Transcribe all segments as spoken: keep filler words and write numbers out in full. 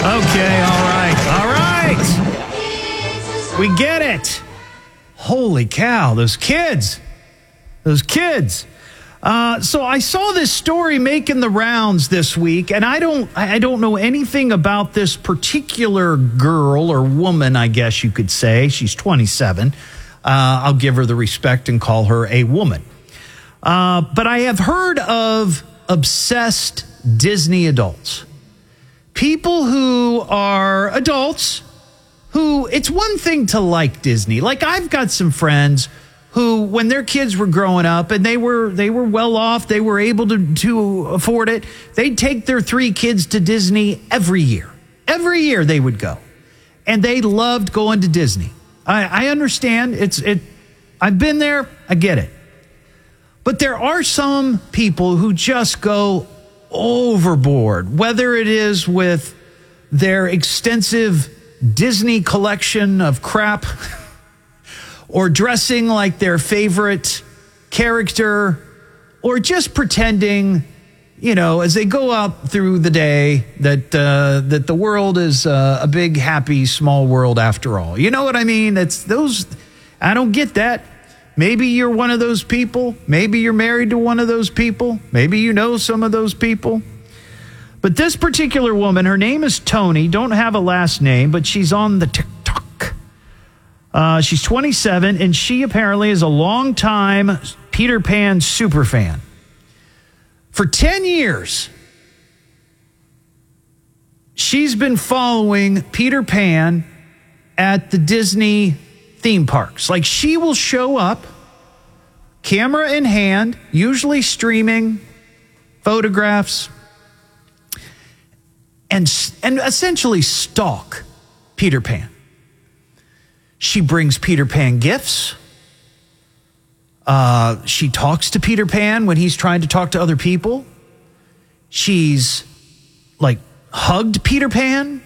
Okay, all right, all right. We get it. Holy cow, those kids. Those kids. Uh, so I saw this story making the rounds this week, and I don't I don't know anything about this particular girl or woman, I guess you could say. She's twenty-seven. Uh, I'll give her the respect and call her a woman. Uh, but I have heard of obsessed Disney adults. People who are adults who, it's one thing to like Disney. Like, I've got some friends who, when their kids were growing up and they were they were well off, they were able to, to afford it, they'd take their three kids to Disney every year. Every year they would go. And they loved going to Disney. I, I understand. It's it. I've been there. I get it. But there are some people who just go overboard, whether it is with their extensive Disney collection of crap or dressing like their favorite character or just pretending, you know, as they go out through the day that uh, that the world is uh, a big, happy, small world after all. You know what I mean? It's those. I don't get that. Maybe you're one of those people. Maybe you're married to one of those people. Maybe you know some of those people. But this particular woman, her name is Tony. Don't have a last name, but she's on the TikTok. Uh, she's twenty-seven, and she apparently is a longtime Peter Pan superfan. For ten years, she's been following Peter Pan at the Disney theme parks. Like, she will show up, camera in hand, usually streaming photographs, and, and essentially stalk Peter Pan. She brings Peter Pan gifts. Uh, she talks to Peter Pan when he's trying to talk to other people. She's, like, hugged Peter Pan.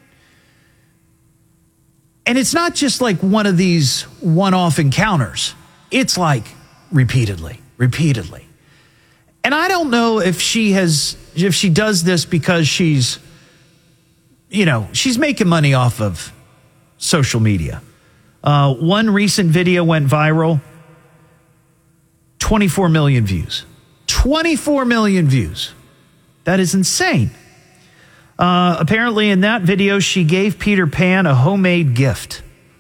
And it's not just like one of these one-off encounters. It's like repeatedly, repeatedly. And I don't know if she has, if she does this because she's, you know, she's making money off of social media. Uh, one recent video went viral, twenty-four million views. twenty-four million views. That is insane. Uh, apparently in that video, she gave Peter Pan a homemade gift.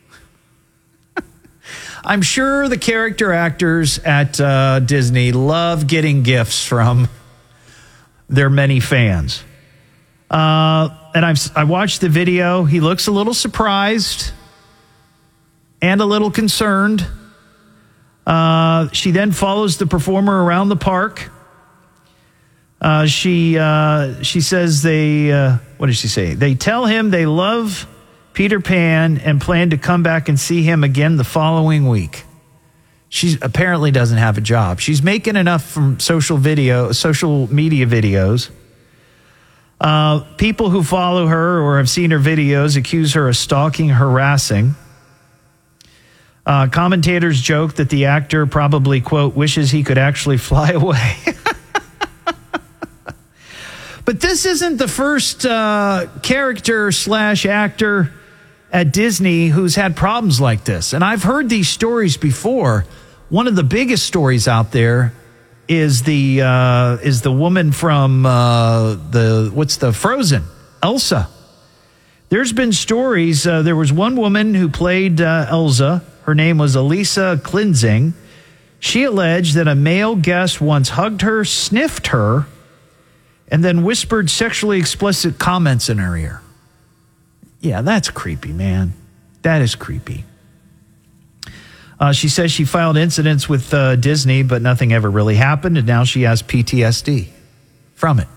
I'm sure the character actors at uh, Disney love getting gifts from their many fans. Uh, and I've, I watched the video. He looks a little surprised and a little concerned. Uh, she then follows the performer around the park. Uh, she uh, she says they, uh, what did she say? They tell him they love Peter Pan and plan to come back and see him again the following week. She apparently doesn't have a job. She's making enough from social video, social media videos. Uh, people who follow her or have seen her videos accuse her of stalking, harassing. Uh, commentators joke that the actor probably, quote, wishes he could actually fly away. But this isn't the first uh, character slash actor at Disney who's had problems like this. And I've heard these stories before. One of the biggest stories out there is the uh, is the woman from uh, the what's the Frozen, Elsa. There's been stories. Uh, there was one woman who played uh, Elsa. Her name was Elisa Klinzing. She alleged that a male guest once hugged her, sniffed her, and then whispered sexually explicit comments in her ear. Yeah, that's creepy, man. That is creepy. Uh, she says she filed incidents with uh, Disney, but nothing ever really happened, and now she has P T S D from it.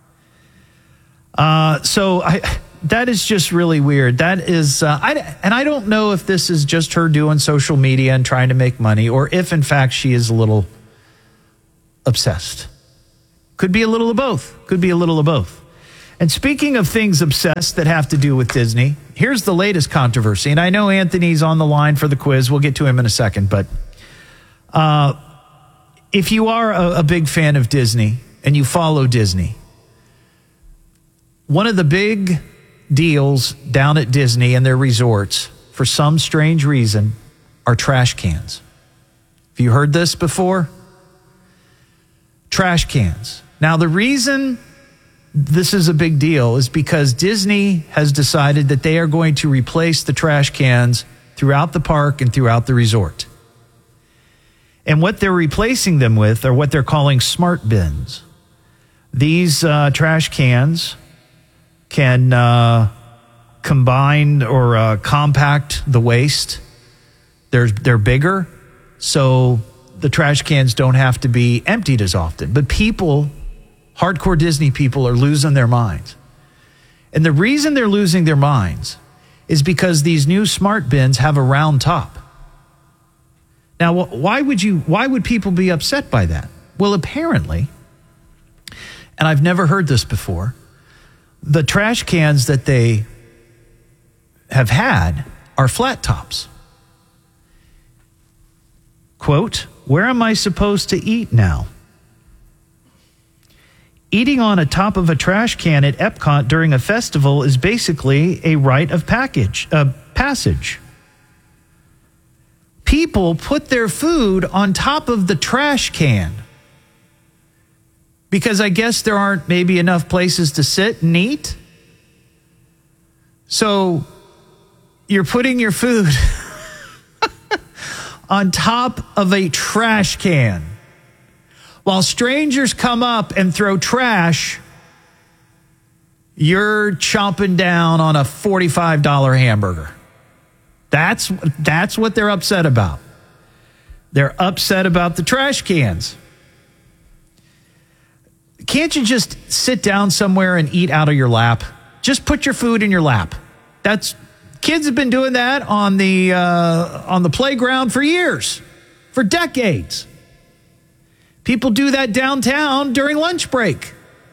Uh, so I, that is just really weird. That is, uh, I, and I don't know if this is just her doing social media and trying to make money, or if, in fact, she is a little obsessed. Could be a little of both. Could be a little of both. And speaking of things obsessed that have to do with Disney, here's the latest controversy. And I know Anthony's on the line for the quiz. We'll get to him in a second. But uh, if you are a, a big fan of Disney and you follow Disney, one of the big deals down at Disney and their resorts, for some strange reason, are trash cans. Have you heard this before? Trash cans. Now, the reason this is a big deal is because Disney has decided that they are going to replace the trash cans throughout the park and throughout the resort. And what they're replacing them with are what they're calling smart bins. These uh, trash cans can uh, combine or uh, compact the waste. They're, they're bigger, so the trash cans don't have to be emptied as often. But people, hardcore Disney people, are losing their minds. And the reason they're losing their minds is because these new smart bins have a round top. Now, why would you, why would people be upset by that? Well, apparently, and I've never heard this before, the trash cans that they have had are flat tops. Quote, "Where am I supposed to eat now? Eating on a top of a trash can at Epcot during a festival is basically a rite of package, uh, passage. People put their food on top of the trash can because I guess there aren't maybe enough places to sit and eat. So you're putting your food on top of a trash can while strangers come up and throw trash. You're chomping down on a forty-five dollars hamburger. That's, that's what they're upset about. They're upset about the trash cans. Can't you just sit down somewhere and eat out of your lap? Just put your food in your lap. That's kids have been doing that on the uh, on the playground for years, for decades. People do that downtown during lunch break.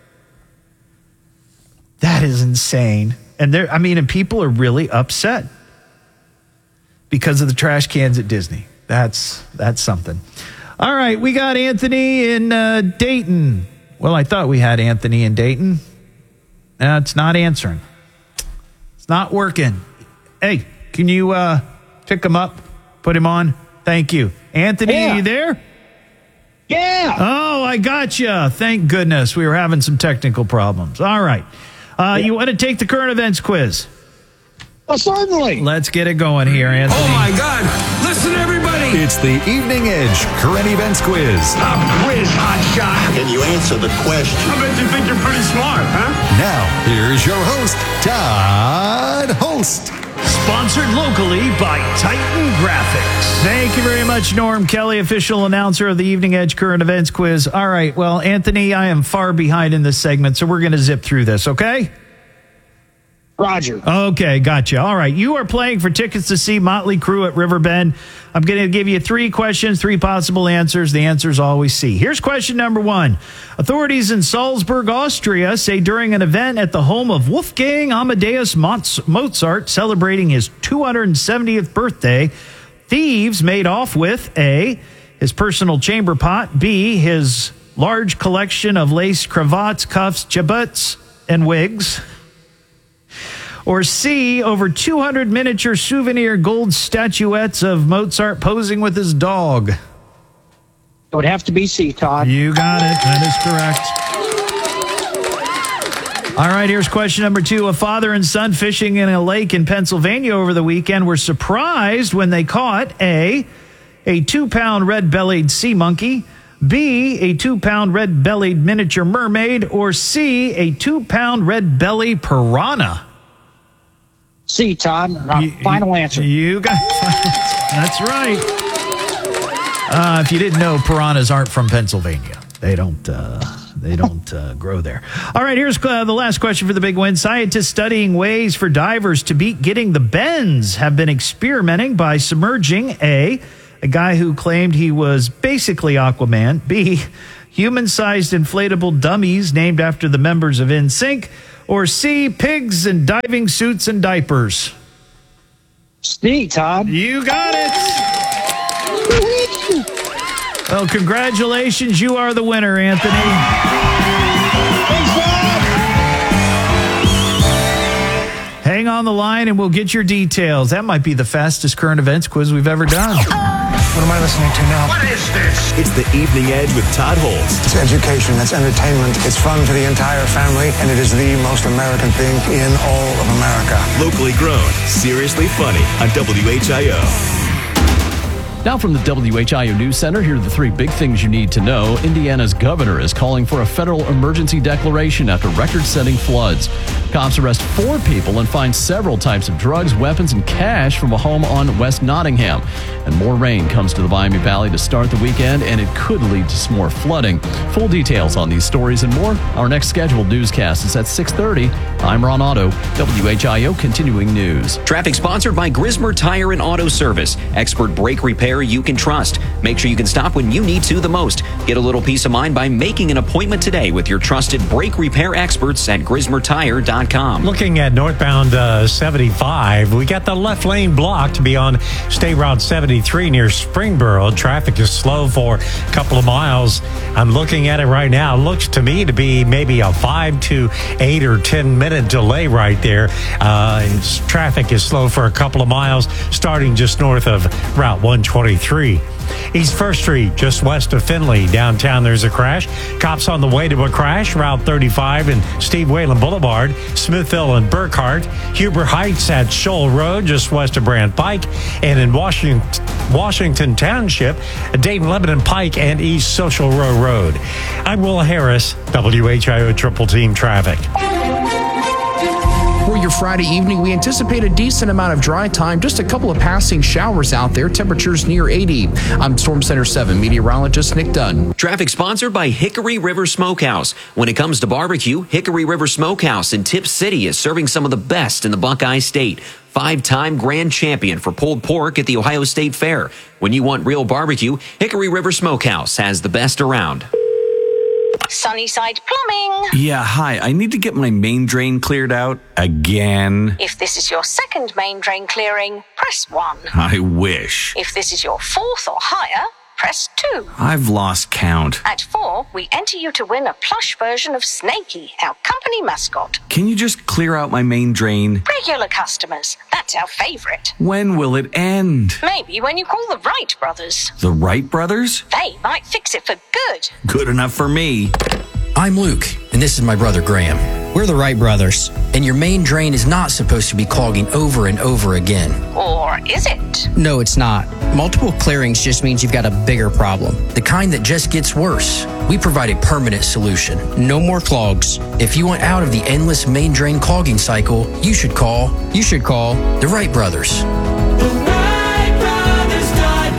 That is insane. And there, I mean, and people are really upset because of the trash cans at Disney. That's that's something. All right, we got Anthony in uh, Dayton. Well, I thought we had Anthony in Dayton. Uh, it's not answering. It's not working. Hey, can you uh, pick him up, put him on? Thank you. Anthony, yeah. Are you there? Yeah. Oh, I got you. Thank goodness. We were having some technical problems. All right. Uh, yeah. You want to take the current events quiz? Well, certainly. Let's get it going here, Anthony. Oh, my God. Listen, everybody. It's the Evening Edge Current Events Quiz. A quiz, hotshot. Can you answer the question? I bet you think you're pretty smart, huh? Now, here's your host, Todd Holst. Sponsored locally by Titan Graphics. Thank you very much, Norm Kelly, official announcer of the Evening Edge Current Events Quiz. All right, well, Anthony, I am far behind in this segment, so we're going to zip through this, okay? Roger. Okay, gotcha. All right, you are playing for tickets to see Motley Crue at Riverbend. I'm going to give you three questions, three possible answers. The answer's always C. Here's question number one. Authorities in Salzburg, Austria say during an event at the home of Wolfgang Amadeus Mozart celebrating his two hundred seventieth birthday, thieves made off with A, his personal chamber pot, B, his large collection of lace cravats, cuffs, jabots, and wigs, or C, over two hundred miniature souvenir gold statuettes of Mozart posing with his dog. It would have to be C, Todd. You got it. That is correct. All right, here's question number two. A father and son fishing in a lake in Pennsylvania over the weekend were surprised when they caught A, a two-pound red-bellied sea monkey, B, a two-pound red-bellied miniature mermaid, or C, a two-pound red-bellied piranha. C, Todd. Uh, you, final answer. You got that's right. Uh, if you didn't know, piranhas aren't from Pennsylvania. They don't. Uh, they don't uh, grow there. All right. Here's uh, the last question for the big win. Scientists studying ways for divers to beat getting the bends have been experimenting by submerging A, a guy who claimed he was basically Aquaman. B, human-sized inflatable dummies named after the members of N Sync. Or C, pigs and diving suits and diapers. C, Todd. You got it. Well, congratulations. You are the winner, Anthony. Hang on the line and we'll get your details. That might be the fastest current events quiz we've ever done. What am I listening to now? What is this? It's the Evening Edge with Todd Holst. It's education, it's entertainment, it's fun for the entire family, and it is the most American thing in all of America. Locally grown, seriously funny on W H I O. Now from the W H I O News Center, here are the three big things you need to know. Indiana's governor is calling for a federal emergency declaration after record-setting floods. Cops arrest four people and find several types of drugs, weapons, and cash from a home on West Nottingham. And more rain comes to the Miami Valley to start the weekend, and it could lead to some more flooding. Full details on these stories and more. Our next scheduled newscast is at six thirty. I'm Ron Otto, W H I O Continuing News. Traffic sponsored by Grismer Tire and Auto Service. Expert brake repair you can trust. Make sure you can stop when you need to the most. Get a little peace of mind by making an appointment today with your trusted brake repair experts at grismer tire dot com. Looking at northbound uh, seventy-five, we got the left lane blocked to be on State Route seventy-three near Springboro. Traffic is slow for a couple of miles. I'm looking at it right now. It looks to me to be maybe a five to eight or ten minute delay right there. Uh, traffic is slow for a couple of miles, starting just north of Route one twenty-three. East First Street, just west of Findlay. Downtown, there's a crash. Cops on the way to a crash. Route thirty-five and Steve Whalen Boulevard. Smithville and Burkhart. Huber Heights at Shoal Road, just west of Brand Pike. And in Washington, Washington Township, Dayton Lebanon Pike and East Social Row Road. I'm Will Harris, W H I O Triple Team Traffic. For your Friday evening, we anticipate a decent amount of dry time, just a couple of passing showers out there, temperatures near eighty. I'm Storm Center seven meteorologist Nick Dunn. Traffic sponsored by Hickory River Smokehouse. When it comes to barbecue, Hickory River Smokehouse in Tip City is serving some of the best in the Buckeye State. Five-time grand champion for pulled pork at the Ohio State Fair. When you want real barbecue, Hickory River Smokehouse has the best around. Sunnyside Plumbing. Yeah, hi. I need to get my main drain cleared out again. If this is your second main drain clearing, press one. I wish. If this is your fourth or higher, press two. I've lost count. At four, we enter you to win a plush version of Snakey, our company mascot. Can you just clear out my main drain? Regular customers, that's our favorite. When will it end? Maybe when you call the Wright brothers. The Wright brothers? They might fix it for good. Good enough for me. I'm Luke, and this is my brother Graham. We're the Wright brothers, and your main drain is not supposed to be clogging over and over again. Or is it? No, it's not. Multiple clearings just means you've got a bigger problem, the kind that just gets worse. We provide a permanent solution. No more clogs. If you want out of the endless main drain clogging cycle, you should call, you should call the Wright brothers. the wright brothers dot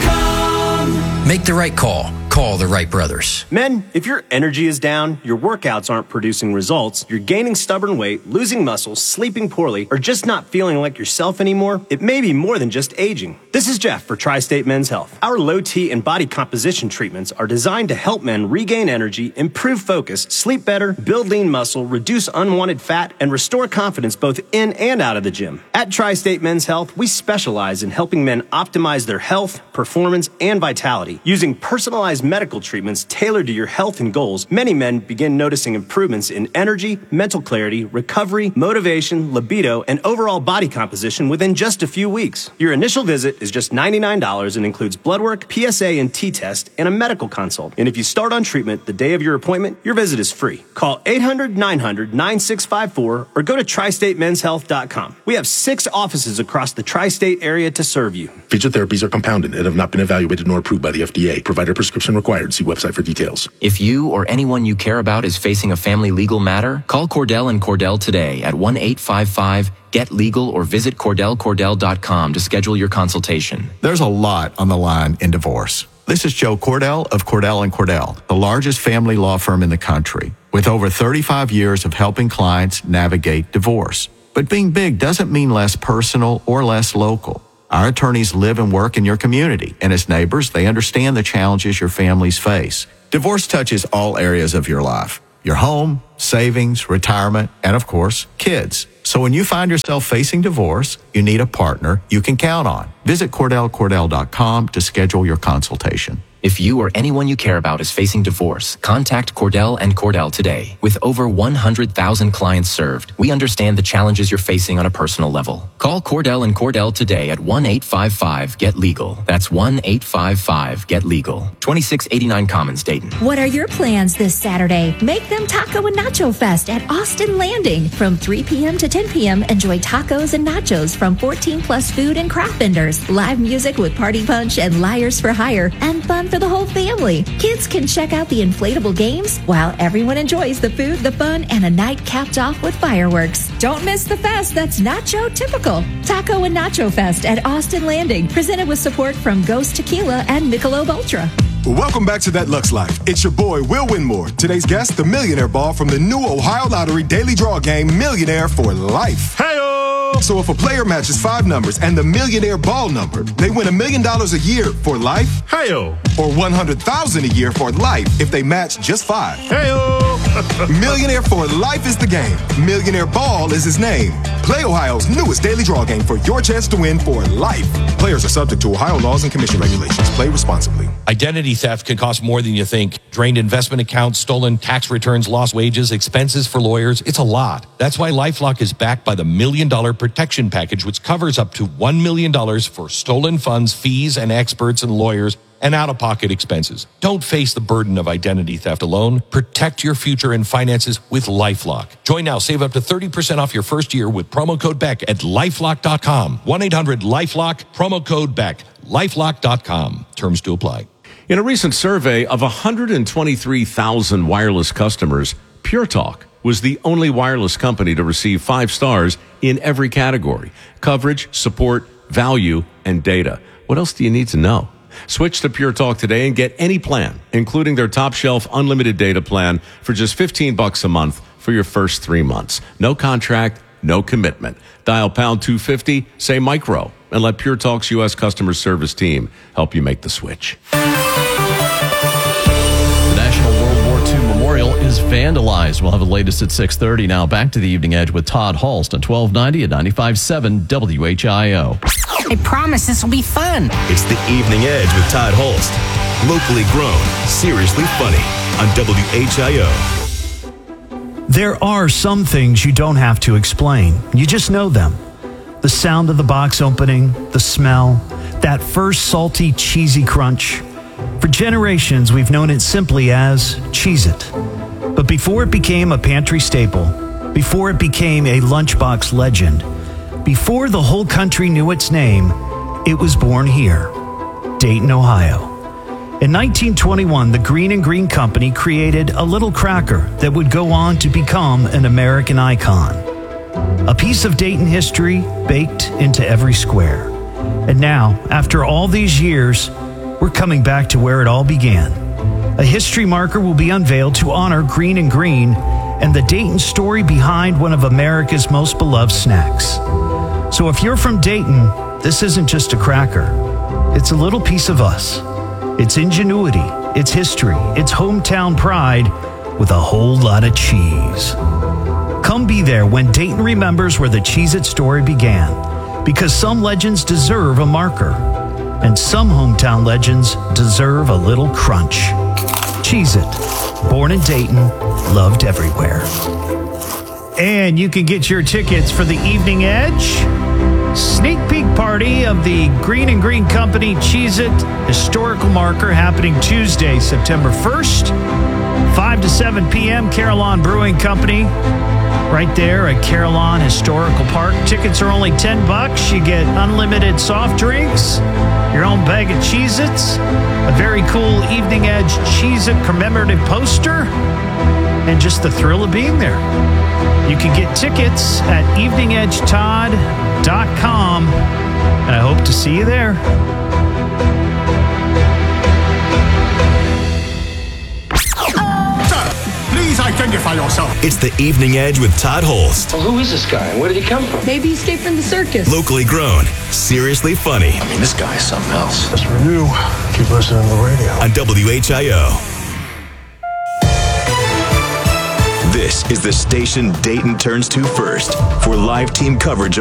com. Make the right call. Call the Wright brothers. Men, if your energy is down, your workouts aren't producing results, you're gaining stubborn weight, losing muscle, sleeping poorly, or just not feeling like yourself anymore, it may be more than just aging. This is Jeff for Tri-State Men's Health. Our low T and body composition treatments are designed to help men regain energy, improve focus, sleep better, build lean muscle, reduce unwanted fat, and restore confidence both in and out of the gym. At Tri-State Men's Health, we specialize in helping men optimize their health, performance, and vitality. Using personalized medical treatments tailored to your health and goals, many men begin noticing improvements in energy, mental clarity, recovery, motivation, libido, and overall body composition within just a few weeks. Your initial visit is just ninety-nine dollars and includes blood work, P S A and T-test, and a medical consult. And if you start on treatment the day of your appointment, your visit is free. Call eight hundred, nine hundred, nine six five four or go to tri state men's health dot com. We have six offices across the tri-state area to serve you. Feature therapies are compounded and have not been evaluated nor approved by the F D A. Provider prescription required. See website for details. If you or anyone you care about is facing a family legal matter, call Cordell and Cordell today at one eight five five get legal or visit cordell cordell dot com to schedule your consultation. There's a lot on the line in divorce. This is Joe Cordell of Cordell and Cordell, the largest family law firm in the country, with over thirty-five years of helping clients navigate divorce. But being big doesn't mean less personal or less local. Our attorneys live and work in your community, and as neighbors, they understand the challenges your families face. Divorce touches all areas of your life: your home, savings, retirement, and of course, kids. So when you find yourself facing divorce, you need a partner you can count on. Visit cordell cordell dot com to schedule your consultation. If you or anyone you care about is facing divorce, contact Cordell and Cordell today. With over one hundred thousand clients served, we understand the challenges you're facing on a personal level. Call Cordell and Cordell today at one eight five five get legal. That's one eight five five get legal. twenty-six eighty-nine Commons, Dayton. What are your plans this Saturday? Make them Taco and Nacho Fest at Austin Landing. From three p.m. to ten p.m., enjoy tacos and nachos from fourteen plus food and craft vendors, live music with Party Punch and Liars for Hire, and fun for the whole family. Kids can check out the inflatable games while everyone enjoys the food, the fun, and a night capped off with fireworks. Don't miss the fest that's nacho typical. Taco and Nacho Fest at Austin Landing, presented with support from Ghost Tequila and Michelob Ultra. Welcome back to That Lux Life. It's your boy, Will Winmore. Today's guest, the Millionaire Ball from the new Ohio Lottery Daily Draw game, Millionaire for Life. Hey-o! So if a player matches five numbers and the Millionaire Ball number, they win a million dollars a year for life. Hey-o! Or one hundred thousand dollars a year for life if they match just five. Hey-o! Millionaire for Life is the game. Millionaire Ball is his name. Play Ohio's newest daily draw game for your chance to win for life. Players are subject to Ohio laws and commission regulations. Play responsibly. Identity theft can cost more than you think. Drained investment accounts, stolen tax returns, lost wages, expenses for lawyers. It's a lot. That's why LifeLock is backed by the Million Dollar Protection Package, which covers up to one million dollars for stolen funds, fees, and experts and lawyers, and out-of-pocket expenses. Don't face the burden of identity theft alone. Protect your future and finances with LifeLock. Join now. Save up to thirty percent off your first year with promo code Beck at lifelock dot com. one eight hundred lifelock, promo code Beck. lifelock dot com. Terms to apply. In a recent survey of one hundred twenty-three thousand wireless customers, Pure Talk was the only wireless company to receive five stars in every category: coverage, support, value, and data. What else do you need to know? Switch to Pure Talk today and get any plan, including their top shelf unlimited data plan for just fifteen bucks a month for your first three months. No contract, no commitment. Dial pound two fifty, say micro, and let Pure Talk's U S customer service team help you make the switch. The National World War Two Memorial is vandalized. We'll have the latest at six thirty. Now back to the Evening Edge with Todd Hulst on twelve ninety at ninety-five point seven W H I O. I promise this will be fun. It's the Evening Edge with Todd Hulst. Locally grown, seriously funny on W H I O. There are some things you don't have to explain. You just know them. The sound of the box opening, the smell, that first salty, cheesy crunch. For generations, we've known it simply as Cheez-It. But before it became a pantry staple, before it became a lunchbox legend, before the whole country knew its name, it was born here, Dayton, Ohio. In nineteen twenty-one, the Green and Green Company created a little cracker that would go on to become an American icon. A piece of Dayton history baked into every square. And now, after all these years, we're coming back to where it all began. A history marker will be unveiled to honor Green and Green and the Dayton story behind one of America's most beloved snacks. So if you're from Dayton, this isn't just a cracker. It's a little piece of us. It's ingenuity, it's history, it's hometown pride with a whole lot of cheese. Come be there when Dayton remembers where the Cheez-It story began, because some legends deserve a marker, and some hometown legends deserve a little crunch. Cheez-It, born in Dayton, loved everywhere. And you can get your tickets for the Evening Edge sneak peek party of the Green and Green Company Cheez-It historical marker happening Tuesday, September first, five to seven p.m. Carillon Brewing Company, right there at Carillon Historical Park. Tickets are only ten bucks. You get unlimited soft drinks, your own bag of Cheez-Its, a very cool Evening Edge Cheez-It commemorative poster, and just the thrill of being there. You can get tickets at evening edge todd dot com, and I hope to see you there. Sir, please identify yourself. It's the Evening Edge with Todd Hulst. Well, who is this guy and where did he come from? Maybe he escaped from the circus. Locally grown, seriously funny. I mean, this guy is something else. Just for you, keep listening to the radio. On W H I O. This is the station Dayton turns to first for live team coverage of